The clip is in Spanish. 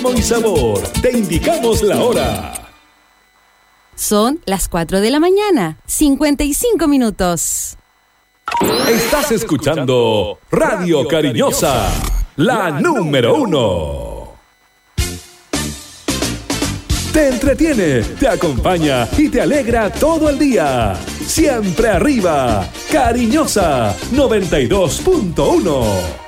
y sabor. Te indicamos la hora. Son las 4 de la mañana, 55 minutos. Estás escuchando Radio Cariñosa, la número 1. Te entretiene, te acompaña y te alegra todo el día. Siempre arriba, Cariñosa 92.1.